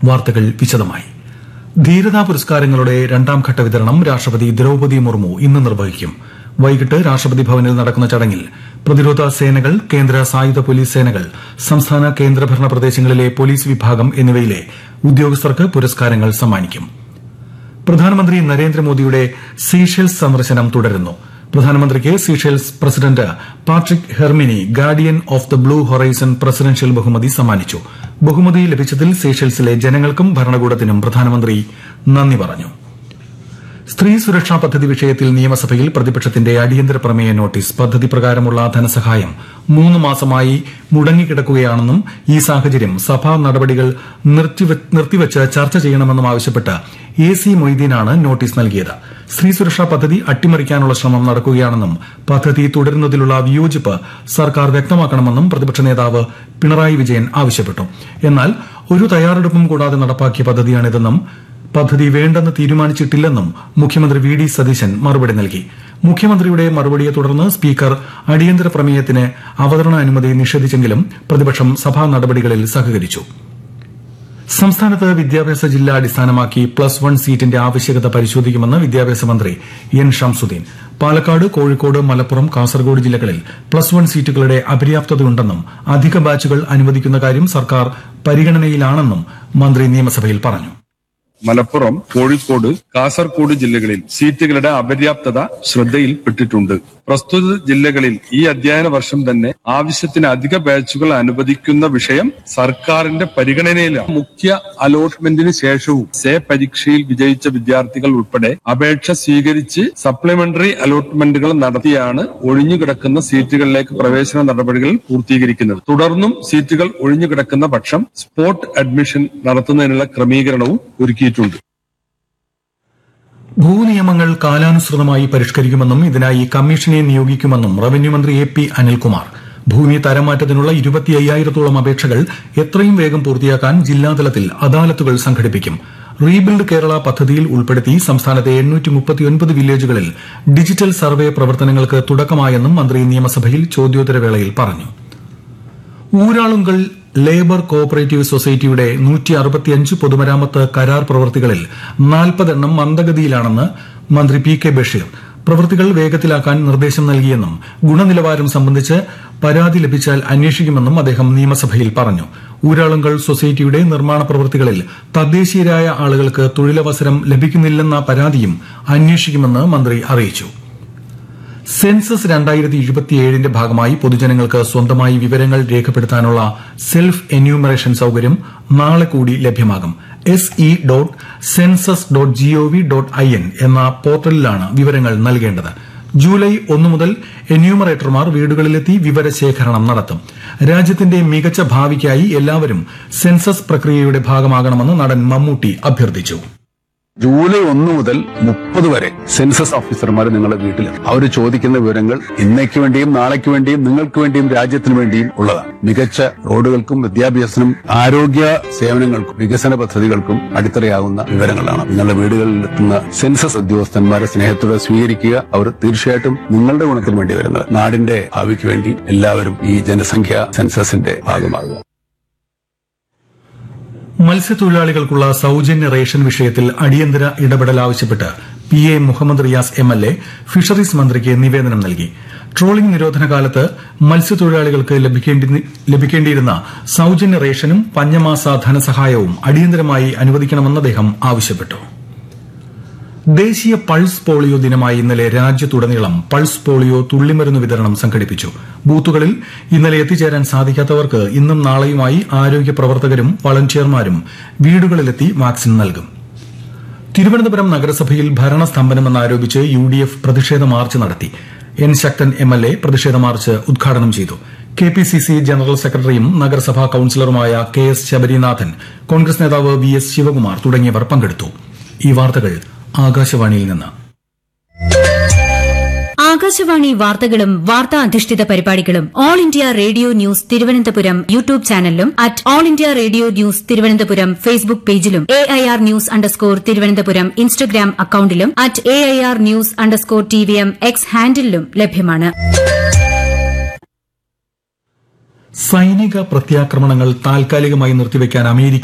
വാർത്തകൾ വിശദമായി. ധീരതാ പുരസ്കാരങ്ങളുടെ രണ്ടാംഘട്ട വിതരണം രാഷ്ട്രപതി ദ്രൌപദി മുർമു ഇന്ന് നിർവഹിക്കും. വൈകിട്ട് രാഷ്ട്രപതി ഭവനിൽ നടക്കുന്ന ചടങ്ങിൽ പ്രതിരോധ സേനകൾ, കേന്ദ്ര സായുധ പോലീസ് സേനകൾ, സംസ്ഥാന കേന്ദ്രഭരണ പ്രദേശങ്ങളിലെ പോലീസ് വിഭാഗം എന്നിവയിലെ ഉദ്യോഗസ്ഥർക്ക് പുരസ്കാരങ്ങൾ സമ്മാനിക്കും. പ്രധാനമന്ത്രി നരേന്ദ്രമോദിയുടെ സീഷെൽസ് സന്ദർശനം തുടരുന്നു. പ്രധാനമന്ത്രിക്ക് Seychelles president Patrick Herminie guardian of the blue horizon presidential ബഹുമതി സമ്മാനിച്ചു. ബഹുമതി ലഭിച്ചതിൽ സീഷെൽസിലെ ജനങ്ങൾക്കും ഭരണകൂടത്തിനും പ്രധാനമന്ത്രി നന്ദി പറഞ്ഞു. സ്ത്രീ സുരക്ഷാ പദ്ധതി വിഷയത്തിൽ നിയമസഭയിൽ പ്രതിപക്ഷത്തിന്റെ അടിയന്തര പ്രമേയ നോട്ടീസ്. പദ്ധതി പ്രകാരമുള്ള ധനസഹായം 3 മാസമായി മുടങ്ങിക്കിടക്കുകയാണെന്നും ഈ സാഹചര്യം സഭാ നടപടികൾ നിർത്തിവച്ച് ചർച്ച ചെയ്യണമെന്നും ആവശ്യപ്പെട്ട് AC മൊയ്തീനാണ് നോട്ടീസ് നൽകിയത്. സ്ത്രീ സുരക്ഷാ പദ്ധതി അട്ടിമറിക്കാനുള്ള ശ്രമം നടക്കുകയാണെന്നും പദ്ധതി തുടരുന്നതിലുള്ള വിയോജിപ്പ് സർക്കാർ വ്യക്തമാക്കണമെന്നും പ്രതിപക്ഷ നേതാവ് പിണറായി വിജയൻ ആവശ്യപ്പെട്ടു. എന്നാൽ ഒരു തയ്യാറെടുപ്പും കൂടാതെ നടപ്പാക്കിയ പദ്ധതിയാണിതെന്നും പദ്ധതി വേണ്ടെന്ന് തീരുമാനിച്ചിട്ടില്ലെന്നും മുഖ്യമന്ത്രി വി ഡി സതീശൻ മറുപടി നൽകി. മുഖ്യമന്ത്രിയുടെ മറുപടിയെ തുടർന്ന് സ്പീക്കർ അടിയന്തര പ്രമേയത്തിന് അവതരണ അനുമതി നിഷേധിച്ചെങ്കിലും പ്രതിപക്ഷം സഭാ നടപടികളിൽ സഹകരിച്ചു. സംസ്ഥാനത്ത് വിദ്യാഭ്യാസ ജില്ല അടിസ്ഥാനമാക്കി +1 സീറ്റിന്റെ ആവശ്യകത പരിശോധിക്കുമെന്ന് വിദ്യാഭ്യാസ മന്ത്രി എൻ ഷംസുദ്ദീൻ. പാലക്കാട്, കോഴിക്കോട്, മലപ്പുറം, കാസർഗോഡ് ജില്ലകളിൽ +1 സീറ്റുകളുടെ അപര്യാപ്തതയുണ്ടെന്നും അധിക ബാച്ചുകൾ അനുവദിക്കുന്ന കാര്യം സർക്കാർ പരിഗണനയിലാണെന്നും മന്ത്രി നിയമസഭയിൽ പറഞ്ഞു. മലപ്പുറം, കോഴിക്കോട്, കാസർഗോഡ് ജില്ലകളിൽ സീറ്റുകളുടെ അപര്യാപ്തത ശ്രദ്ധയിൽപ്പെട്ടിട്ടുണ്ട്. പ്രസ്തുത ജില്ലകളിൽ ഈ അധ്യയന വർഷം തന്നെ ആവശ്യത്തിന് അധിക ബാച്ചുകൾ അനുവദിക്കുന്ന വിഷയം സർക്കാരിന്റെ പരിഗണനയിലാണ്. മുഖ്യ അലോട്ട്മെന്റിന് ശേഷവും പരീക്ഷയിൽ വിജയിച്ച വിദ്യാർത്ഥികൾ ഉൾപ്പെടെ അപേക്ഷ സ്വീകരിച്ച് സപ്ലിമെന്ററി അലോട്ട്മെന്റുകൾ നടത്തിയാണ് ഒഴിഞ്ഞുകിടക്കുന്ന സീറ്റുകളിലേക്ക് പ്രവേശന നടപടികൾ പൂർത്തീകരിക്കുന്നത്. തുടർന്നും സീറ്റുകൾ ഒഴിഞ്ഞുകിടക്കുന്ന പക്ഷം സ്പോട്ട് അഡ്മിഷൻ നടത്തുന്നതിനുള്ള ക്രമീകരണവും ഒരുക്കിയിട്ടുണ്ട്. ഭൂനിയമങ്ങൾ കാലാനുസൃതമായി പരിഷ്കരിക്കുമെന്നും ഇതിനായി കമ്മീഷനെ നിയോഗിക്കുമെന്നും റവന്യൂ മന്ത്രി AP അനിൽകുമാർ. ഭൂമി തരംമാറ്റത്തിനുള്ള 25,000-ഓളം അപേക്ഷകൾ എത്രയും വേഗം പൂർത്തിയാക്കാൻ ജില്ലാതലത്തിൽ അദാലത്തുകൾ സംഘടിപ്പിക്കും. റീബിൽഡ് കേരള പദ്ധതിയിൽ ഉൾപ്പെടുത്തി സംസ്ഥാനത്തെ 839 വില്ലേജുകളിൽ ഡിജിറ്റൽ സർവേ പ്രവർത്തനങ്ങൾക്ക് തുടക്കമായെന്നും മന്ത്രി നിയമസഭയിൽ ചോദ്യോത്തരവേളയിൽ പറഞ്ഞു. ഊരാളുങ്കൽ ലേബർ കോഓപ്പറേറ്റീവ് സൊസൈറ്റിയുടെ 165 പൊതുമരാമത്ത് കരാർ പ്രവൃത്തികളിൽ 40 എണ്ണം മന്ദഗതിയിലാണെന്ന് മന്ത്രി PK ബഷീർ. പ്രവൃത്തികൾ വേഗത്തിലാക്കാൻ നിർദ്ദേശം നൽകിയെന്നും ഗുണനിലവാരം സംബന്ധിച്ച് പരാതി ലഭിച്ചാൽ അന്വേഷിക്കുമെന്നും അദ്ദേഹം നിയമസഭയിൽ പറഞ്ഞു. ഊരാളുങ്കൽ സൊസൈറ്റിയുടെ നിർമ്മാണ പ്രവൃത്തികളിൽ തദ്ദേശീയരായ ആളുകൾക്ക് തൊഴിലവസരം ലഭിക്കുന്നില്ലെന്ന പരാതിയും അന്വേഷിക്കുമെന്ന് മന്ത്രി അറിയിച്ചു. സെൻസസ് 2027ന്റെ ഭാഗമായി പൊതുജനങ്ങൾക്ക് സ്വന്തമായി വിവരങ്ങൾ രേഖപ്പെടുത്താനുള്ള സെൽഫ് എന്യൂമറേഷൻ സൌകര്യം നാളെ കൂടി ലഭ്യമാകും. se.census.gov.in എന്ന പോർട്ടലിലാണ് വിവരങ്ങൾ നൽകേണ്ടത്. ജൂലൈ 1 മുതൽ എന്യൂമറേറ്റർമാർ വീടുകളിലെത്തി വിവരശേഖരണം നടത്തും. രാജ്യത്തിന്റെ മികച്ച ഭാവിക്കായി എല്ലാവരും സെൻസസ് പ്രക്രിയയുടെ ഭാഗമാകണമെന്ന് നടൻ മമ്മൂട്ടി അഭ്യർത്ഥിച്ചു. ജൂലൈ 1 മുതൽ 30 വരെ സെൻസസ് ഓഫീസർമാർ നിങ്ങളുടെ വീട്ടിൽ അവർ ചോദിക്കുന്ന വിവരങ്ങൾ ഇന്നേക്ക് വേണ്ടിയും നാളേക്ക് വേണ്ടിയും നിങ്ങൾക്ക് വേണ്ടിയും രാജ്യത്തിന് വേണ്ടിയും ഉള്ളതാണ്. മികച്ച റോഡുകൾക്കും വിദ്യാഭ്യാസത്തിനും ആരോഗ്യ സേവനങ്ങൾക്കും വികസന പദ്ധതികൾക്കും അടിത്തറയാകുന്ന വിവരങ്ങളാണ്. നിങ്ങളുടെ വീടുകളിൽ എത്തുന്ന സെൻസസ് ഉദ്യോഗസ്ഥന്മാരെ സ്നേഹത്തോടെ സ്വീകരിക്കുക. അവർ തീർച്ചയായിട്ടും നിങ്ങളുടെ ഗുണത്തിന് വേണ്ടി വരുന്നത്. നാടിന്റെ ഭാവിക്ക് വേണ്ടി എല്ലാവരും ഈ ജനസംഖ്യ സെൻസസിന്റെ ഭാഗമാകുക. മത്സ്യത്തൊഴിലാളികൾക്കുള്ള സൌജന്യ റേഷൻ വിഷയത്തിൽ അടിയന്തര ഇടപെടൽ ആവശ്യപ്പെട്ട് PA Muhammad Riyas MLA fisheries മന്ത്രിക്ക് നിവേദനം നൽകി. ട്രോളിംഗ് നിരോധന കാലത്ത് മത്സ്യത്തൊഴിലാളികൾക്ക് ലഭിക്കേണ്ടിയിരുന്ന സൌജന്യ റേഷനും പഞ്ഞമാസ ധനസഹായവും അടിയന്തരമായി അനുവദിക്കണമെന്ന് അദ്ദേഹം ആവശ്യപ്പെട്ടു. ദേശീയ പൾസ് പോളിയോ ദിനമായി ഇന്നലെ രാജ്യത്തുടനീളം പൾസ് പോളിയോ തുള്ളിമരുന്ന് വിതരണം സംഘടിപ്പിച്ചു. ബൂത്തുകളിൽ ഇന്നലെ എത്തിച്ചേരാൻ സാധിക്കാത്തവർക്ക് ഇന്നും നാളെയുമായി ആരോഗ്യ പ്രവർത്തകരും വളണ്ടിയർമാരും വീടുകളിലെത്തി വാക്സിൻ നൽകും. തിരുവനന്തപുരം നഗരസഭയിൽ ഭരണസ്തംഭനമെന്നാരോപിച്ച് UDF പ്രതിഷേധ മാർച്ച് നടത്തി. N ശക്തൻ MLA പ്രതിഷേധ മാർച്ച് ഉദ്ഘാടനം ചെയ്തു. KPCC ജനറൽ സെക്രട്ടറിയും നഗരസഭാ കൌൺസിലറുമായ KS ശബരിനാഥൻ, കോൺഗ്രസ് നേതാവ് VS ശിവകുമാർ തുടങ്ങിയവർ പങ്കെടുത്തു. ഈ വാർത്തകൾ ആകാശവാണിയിൽ നിന്ന്. ആകാശവാണി വാർത്തകളും വാർത്താ അധിഷ്ഠിത പരിപാടികളും all India radio news Thiruvananthapuram YouTube ചാനലിലും @all India radio news Thiruvananthapuram Facebook പേജിലും AIR ന്യൂസ് _ ഇൻസ്റ്റഗ്രാം അക്കൌണ്ടിലും @AIR ന്യൂസ് _ X ഹാൻഡിലും ലഭ്യമാണ്. സൈനിക പ്രത്യാക്രമണങ്ങൾ താൽക്കാലികമായി നിർത്തിവെക്കാൻ അമേരിക്ക